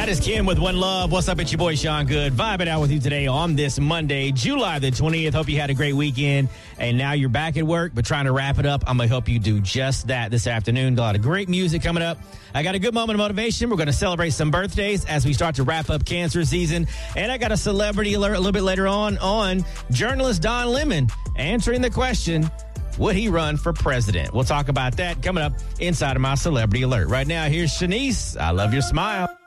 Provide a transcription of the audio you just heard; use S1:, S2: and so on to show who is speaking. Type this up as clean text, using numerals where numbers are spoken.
S1: That is Kim with One Love. What's up? It's your boy, Sean Good, vibing out with you today on this Monday, July the 20th. Hope you had a great weekend, and now you're back at work, but trying to wrap it up. I'm going to help you do just that this afternoon. Got a lot of great music coming up. I got a good moment of motivation. We're going to celebrate some birthdays as we start to wrap up cancer season. And I got a celebrity alert a little bit later on journalist Don Lemon answering the question, would he run for president? We'll talk about that coming up inside of my Celebrity Alert. Right now, here's Shanice. I love your smile.